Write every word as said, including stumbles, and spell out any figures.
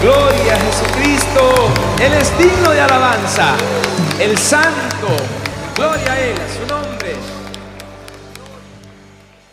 Gloria a Jesucristo. Él es digno de alabanza. El Santo. Gloria a Él. A su nombre.